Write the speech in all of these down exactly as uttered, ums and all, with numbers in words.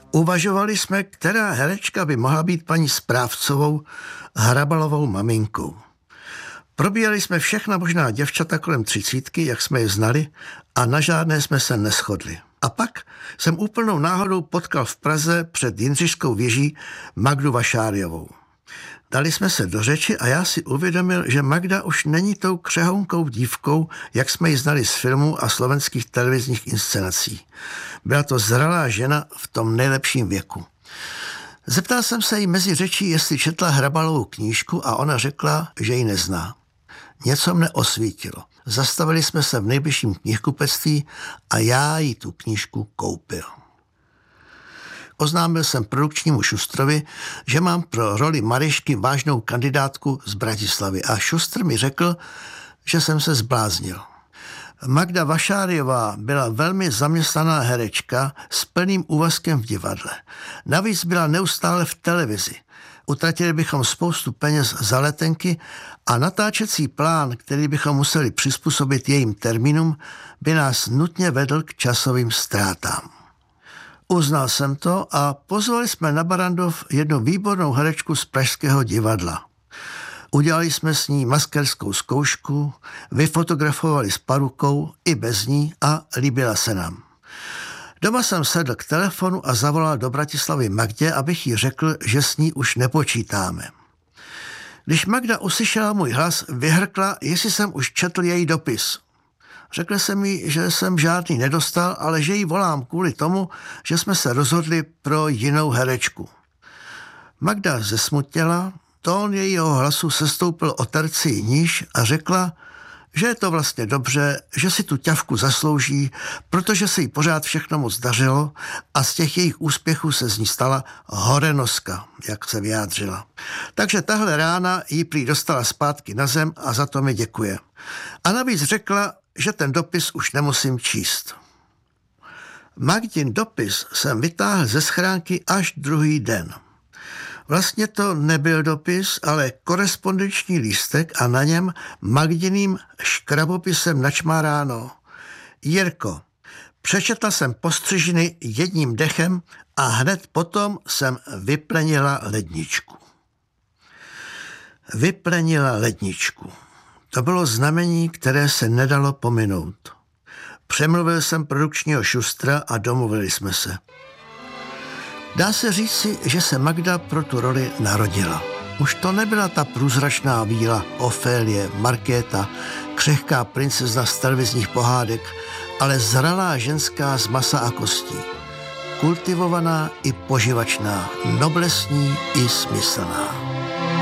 Uvažovali jsme, která herečka by mohla být paní Správcovou Hrabalovou maminkou. Probírali jsme všechna možná děvčata kolem třicítky, jak jsme je znali, a na žádné jsme se neshodli. A pak jsem úplnou náhodou potkal v Praze před Jindřišskou věží Magdu Vašáriovou. Dali jsme se do řeči a já si uvědomil, že Magda už není tou křehounkou dívkou, jak jsme ji znali z filmů a slovenských televizních inscenací. Byla to zralá žena v tom nejlepším věku. Zeptal jsem se jí mezi řečí, jestli četla Hrabalovou knížku, a ona řekla, že ji nezná. Něco mne osvítilo. Zastavili jsme se v nejbližším knihkupectví a já jí tu knížku koupil. Oznámil jsem produkčnímu Šustrovi, že mám pro roli Maryšky vážnou kandidátku z Bratislavy, a Šustr mi řekl, že jsem se zbláznil. Magda Vašáriová byla velmi zaměstnaná herečka s plným úvazkem v divadle. Navíc byla neustále v televizi. Utratili bychom spoustu peněz za letenky a natáčecí plán, který bychom museli přizpůsobit jejím termínům, by nás nutně vedl k časovým ztrátám. Uznal jsem to a pozvali jsme na Barrandov jednu výbornou herečku z Pražského divadla. Udělali jsme s ní maskerskou zkoušku, vyfotografovali s parukou i bez ní a líbila se nám. Doma jsem sedl k telefonu a zavolal do Bratislavy Magdě, abych jí řekl, že s ní už nepočítáme. Když Magda uslyšela můj hlas, vyhrkla, jestli jsem už četl její dopis. Řekl jsem jí, že jsem žádný nedostal, ale že jí volám kvůli tomu, že jsme se rozhodli pro jinou herečku. Magda zesmutněla, tón jejího hlasu sestoupil o terci níž a řekla, že je to vlastně dobře, že si tu ťavku zaslouží, protože se jí pořád všechno moc dařilo a z těch jejich úspěchů se z ní stala horenoska, jak se vyjádřila. Takže tahle rána jí prý dostala zpátky na zem a za to mi děkuje. A navíc řekla, že ten dopis už nemusím číst. Magdin dopis jsem vytáhl ze schránky až druhý den. Vlastně to nebyl dopis, ale korespondenční lístek a na něm Magdiným škrabopisem načmáráno: Jirko, přečetla jsem postřižiny jedním dechem a hned potom jsem vyplenila ledničku. Vyplenila ledničku. To bylo znamení, které se nedalo pominout. Přemluvil jsem produkčního Šustra a domluvili jsme se. Dá se říci, že se Magda pro tu roli narodila. Už to nebyla ta průzračná víla Ofélie, Markéta, křehká princezna z televizních pohádek, ale zralá ženská z masa a kostí. Kultivovaná i poživačná, noblesní i smyslná.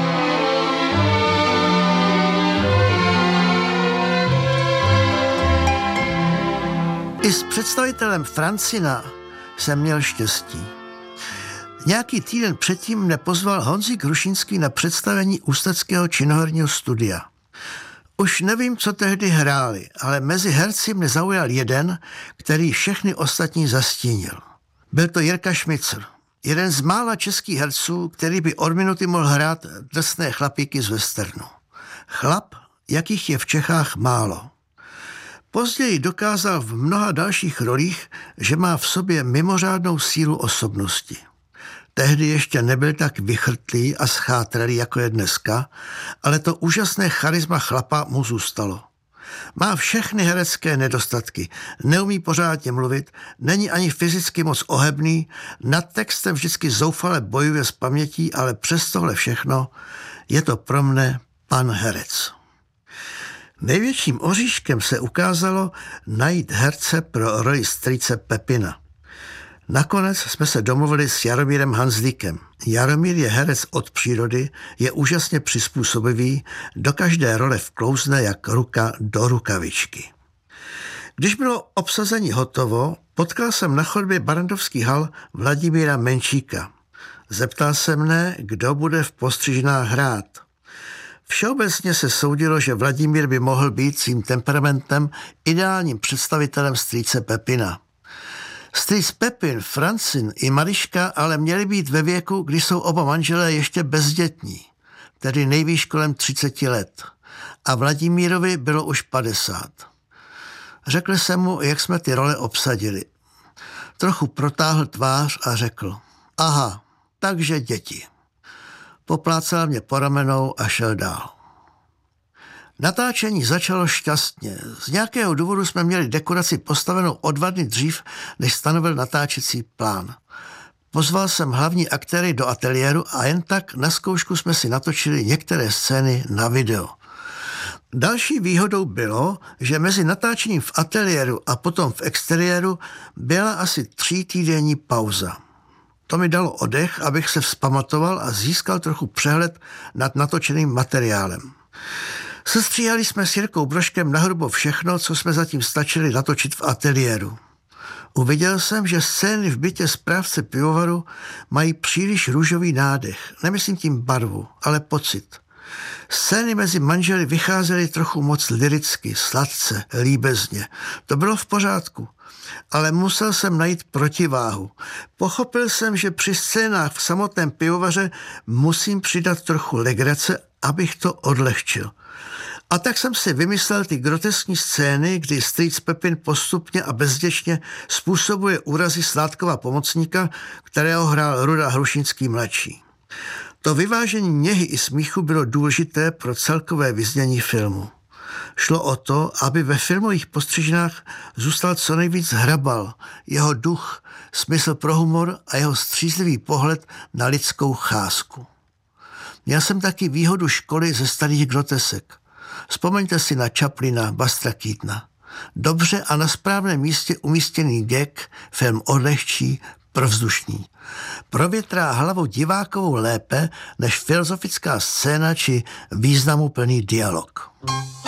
I s představitelem Francina jsem měl štěstí. Nějaký týden předtím mne pozval Honzík Hrušínský na představení Ústeckého činoherního studia. Už nevím, co tehdy hráli, ale mezi herci mne zaujal jeden, který všechny ostatní zastínil. Byl to Jirka Šmicr, jeden z mála českých herců, který by od minuty mohl hrát drsné chlapíky z westernu. Chlap, jakých je v Čechách málo. Později dokázal v mnoha dalších rolích, že má v sobě mimořádnou sílu osobnosti. Tehdy ještě nebyl tak vychrtlý a schátralý, jako je dneska, ale to úžasné charisma chlapa mu zůstalo. Má všechny herecké nedostatky, neumí pořádně mluvit, není ani fyzicky moc ohebný, nad textem vždycky zoufale bojuje s pamětí, ale přes tohle všechno je to pro mne pan herec. Největším oříškem se ukázalo najít herce pro roli strýce Pepina. Nakonec jsme se domluvili s Jaromírem Hanzlíkem. Jaromír je herec od přírody, je úžasně přizpůsobivý, do každé role vklouzne jak ruka do rukavičky. Když bylo obsazení hotovo, potkal jsem na chodbě barrandovských hal Vladimíra Menčíka. Zeptal se mne, kdo bude v postřižnách hrát. Všeobecně se soudilo, že Vladimír by mohl být svým temperamentem ideálním představitelem strýce Pepina. Strýc Pepin, Francin i Maryška ale měli být ve věku, kdy jsou oba manželé ještě bezdětní, tedy nejvýš kolem třiceti let. A Vladimírovi bylo už padesát. Řekl jsem mu, jak jsme ty role obsadili. Trochu protáhl tvář a řekl: aha, takže děti. Poplácal mě po ramenou a šel dál. Natáčení začalo šťastně. Z nějakého důvodu jsme měli dekoraci postavenou o dva dny dřív, než stanovil natáčecí plán. Pozval jsem hlavní aktéry do ateliéru a jen tak na zkoušku jsme si natočili některé scény na video. Další výhodou bylo, že mezi natáčením v ateliéru a potom v exteriéru byla asi třítýdenní pauza. To mi dalo oddech, abych se vzpamatoval a získal trochu přehled nad natočeným materiálem. Sestříhali jsme s Jirkou Brožkem nahrubo všechno, co jsme zatím stačili natočit v ateliéru. Uviděl jsem, že scény v bytě správce pivovaru mají příliš růžový nádech. Nemyslím tím barvu, ale pocit. Scény mezi manželi vycházely trochu moc lyricky, sladce, líbezně. To bylo v pořádku, ale musel jsem najít protiváhu. Pochopil jsem, že při scénách v samotném pivovaře musím přidat trochu legrace, abych to odlehčil. A tak jsem si vymyslel ty groteskní scény, kdy strýc Pepin postupně a bezděčně způsobuje úrazy Sládkova pomocníka, kterého hrál Ruda Hrušínský mladší. To vyvážení něhy i smíchu bylo důležité pro celkové vyznění filmu. Šlo o to, aby ve filmových postřižinách zůstal co nejvíc Hrabal, jeho duch, smysl pro humor a jeho střízlivý pohled na lidskou cházku. Měl jsem taky výhodu školy ze starých grotesek. Vzpomeňte si na Chaplina, Bustra Keatona. Dobře a na správném místě umístěný gag film odlehčí, provzdušný. Provětrá hlavu divákovou lépe než filozofická scéna či významuplný dialog.